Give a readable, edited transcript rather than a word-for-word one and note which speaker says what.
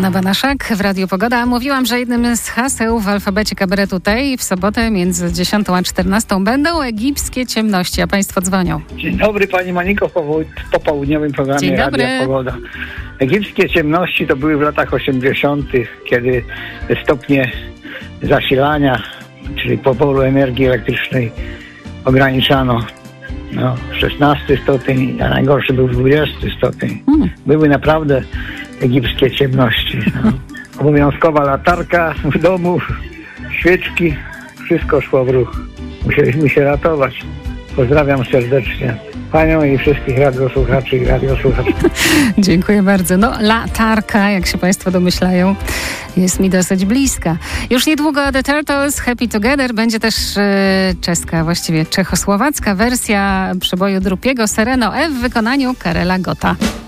Speaker 1: Anna Banaszak w Radiu Pogoda. Mówiłam, że jednym z haseł w alfabecie kabaretu tej w sobotę między 10 a 14 będą egipskie ciemności, a Państwo dzwonią.
Speaker 2: Dzień dobry Pani Moniko w popołudniowym programie Radia Pogoda. Egipskie ciemności to były w latach 80., kiedy stopnie zasilania, czyli poboru energii elektrycznej ograniczano. 16 stopień, a najgorszy był 20 stopień. Były naprawdę egipskie ciemności. Obowiązkowa latarka w domu, świeczki, wszystko szło w ruch. Musieliśmy się ratować. Pozdrawiam serdecznie Panią i wszystkich radiosłuchaczy i radiosłuchaczy.
Speaker 1: Dziękuję bardzo. Latarka, jak się Państwo domyślają, jest mi dosyć bliska. Już niedługo The Turtles Happy Together. Będzie też czeska, właściwie czechosłowacka wersja przeboju Drupiego Sereno F w wykonaniu Karela Gotta.